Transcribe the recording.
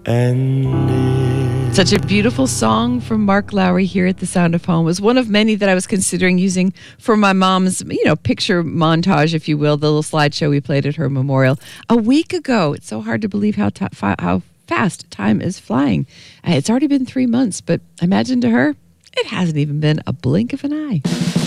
ended. Such a beautiful song from Mark Lowry here at The Sound of Home. It was one of many that I was considering using for my mom's, picture montage, if you will, the little slideshow we played at her memorial a week ago. It's so hard to believe how fast time is flying. It's already been 3 months, but imagine to her, it hasn't even been a blink of an eye.